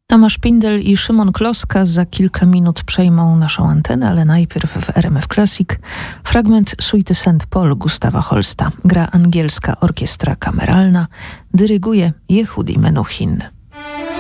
Tomasz Pindel i Szymon Kloska za kilka minut przejmą naszą antenę, ale najpierw w RMF Classic fragment suity St. Paul Gustawa Holsta. Gra angielska orkiestra kameralna, dyryguje Yehudi Menuhin.